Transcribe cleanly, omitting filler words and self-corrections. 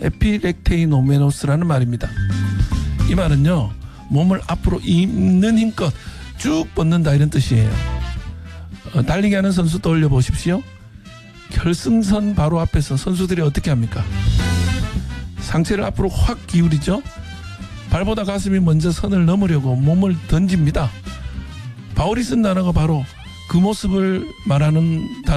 에피렉테이노메노스라는 말입니다. 이 말은요, 몸을 앞으로 있는 힘껏 쭉 뻗는다 이런 뜻이에요. 달리기 하는 선수 떠올려 보십시오. 결승선 바로 앞에서 선수들이 어떻게 합니까? 상체를 앞으로 확 기울이죠. 발보다 가슴이 먼저 선을 넘으려고 몸을 던집니다. 바울이 쓴 단어가 바로 그 모습을 말하는 단어